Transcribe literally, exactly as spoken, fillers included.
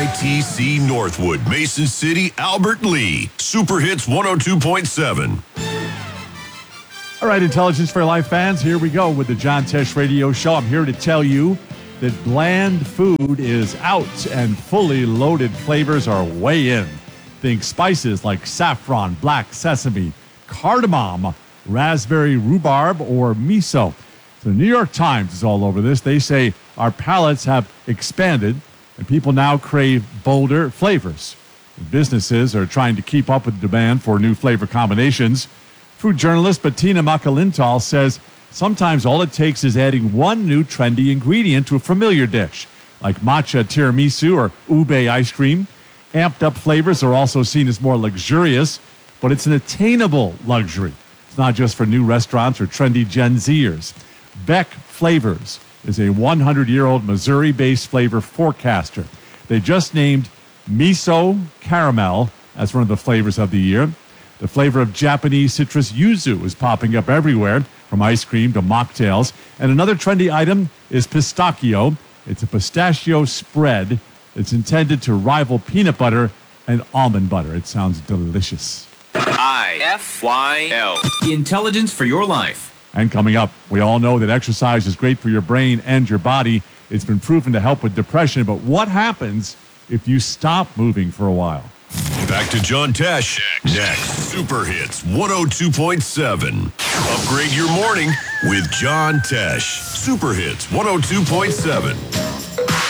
I T C Northwood, Mason City, Albert Lee. Super Hits one oh two point seven. All right, Intelligence for Life fans, here we go with the John Tesh Radio Show. I'm here to tell you that bland food is out and fully loaded flavors are way in. Think spices like saffron, black sesame, cardamom, raspberry rhubarb, or miso. The New York Times is all over this. They say our palates have expanded and people now crave bolder flavors. Businesses are trying to keep up with the demand for new flavor combinations. Food journalist Bettina Makalintal says sometimes all it takes is adding one new trendy ingredient to a familiar dish, like matcha tiramisu or ube ice cream. Amped up flavors are also seen as more luxurious, but it's an attainable luxury. It's not just for new restaurants or trendy Gen Zers. Beck Flavors is a hundred-year-old Missouri-based flavor forecaster. They just named miso caramel as one of the flavors of the year. The flavor of Japanese citrus yuzu is popping up everywhere, from ice cream to mocktails. And another trendy item is pistachio. It's a pistachio spread. It's intended to rival peanut butter and almond butter. It sounds delicious. I F Y L. Intelligence for your life. And coming up, we all know that exercise is great for your brain and your body. It's been proven to help with depression. But what happens if you stop moving for a while? Back to John Tesh. Next, Super Hits one oh two point seven. Upgrade your morning with John Tesh. Super Hits one oh two point seven.